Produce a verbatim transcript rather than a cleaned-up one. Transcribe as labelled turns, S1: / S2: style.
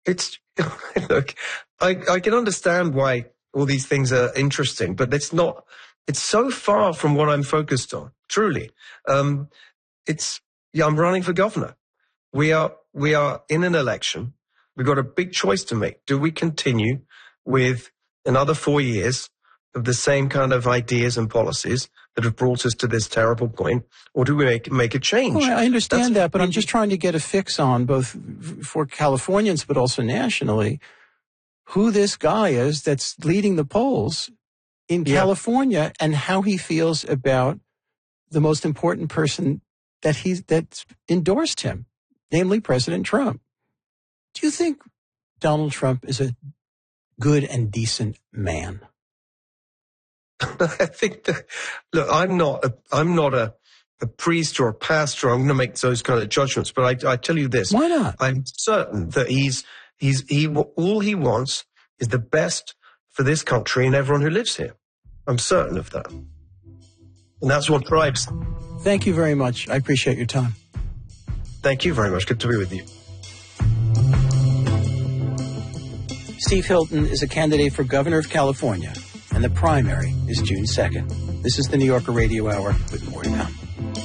S1: it's, look, I, I can understand why all these things are interesting, but it's not, it's so far from what I'm focused on, truly. Um, it's, yeah, I'm running for governor. We are, we are in an election. We've got a big choice to make. Do we continue with another four years of the same kind of ideas and policies that have brought us to this terrible point, or do we make, make a change?
S2: Well, I understand
S1: That's,
S2: that, but I'm just trying to get a fix on, both for Californians but also nationally, who this guy is that's leading the polls in
S1: yeah.
S2: California and how he feels about the most important person that he's that's endorsed him, namely President Trump. Do you think Donald Trump is a good and decent man?
S1: I think that, look, I'm not a, I'm not a, a priest or a pastor. I'm going to make those kind of judgments, but I, I tell you this.
S2: Why not?
S1: I'm certain that he's, he's, he, all he wants is the best for this country and everyone who lives here. I'm certain of that. And that's what drives.
S2: Thank you very much. I appreciate your time.
S1: Thank you very much. Good to be with you.
S2: Steve Hilton is a candidate for governor of California, and the primary is June second. This is the New Yorker Radio Hour with more to come.